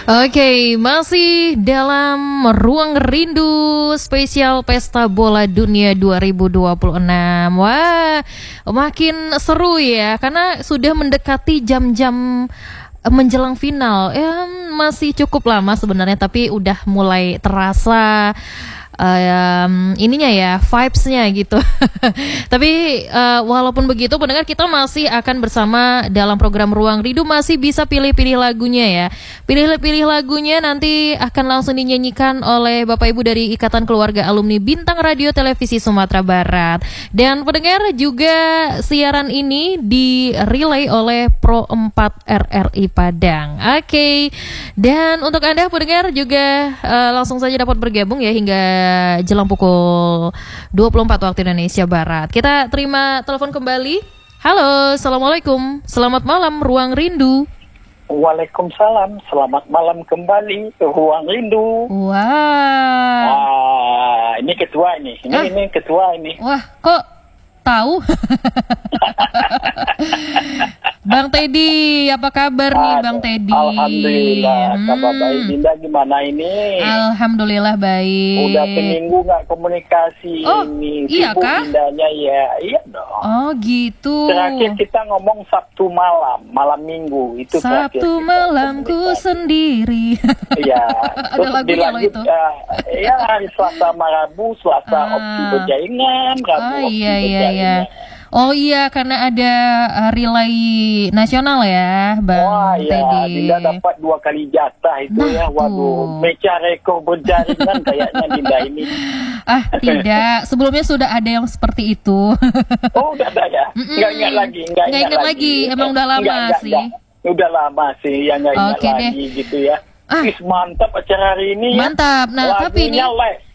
Oke, masih dalam Ruang Rindu spesial Pesta Bola Dunia 2026. Wah, makin seru ya, karena sudah mendekati jam-jam menjelang final. Masih cukup lama sebenarnya, tapi udah mulai terasa ininya ya, vibes-nya gitu. Tapi walaupun begitu pendengar, kita masih akan bersama dalam program Ruang Rindu, masih bisa pilih-pilih lagunya ya. Pilih-pilih lagunya nanti akan langsung dinyanyikan oleh Bapak Ibu dari Ikatan Keluarga Alumni Bintang Radio Televisi Sumatera Barat. Dan pendengar, juga siaran ini di-relay oleh Pro 4 RRI Padang. Oke. Dan untuk Anda pendengar juga langsung saja dapat bergabung ya hingga jelang pukul 24 waktu Indonesia Barat. Kita terima telepon kembali. Halo, Assalamualaikum. Selamat malam, Ruang Rindu. Waalaikumsalam, selamat malam kembali ke Ruang Rindu. Wah. Ini ketua ini. Ini ketua ini. Wah, kok tahu? Bang Teddy, apa kabar nih Bang Teddy? Alhamdulillah, kabar baik. Dinda gimana ini? Alhamdulillah baik. Udah seminggu nggak komunikasi ini. Iya kah? Dindanya ya, iya dong. Oh gitu. Terakhir kita ngomong Sabtu malam Minggu itu. Sabtu malamku sendiri. Iya. Ada lagunya loh itu. Ya, hari Selasa Rabu, Selasa opsi berjaringan, Rabu opsi berjaringan. Oh iya, karena ada relay nasional ya, Bang Teddy. Dinda dapat 2 kali jatah itu ya. Waduh, meca rekor berjaringan kayaknya Dinda ini. Tidak. Sebelumnya sudah ada yang seperti itu. Oh, udah ada ya? Nggak ingat lagi. Nggak ingat lagi. Emang udah lama sih. Udah lama sih, ya nggak ingat lagi gitu ya. Mantap acara hari ini. Mantap. Nah, tapi ini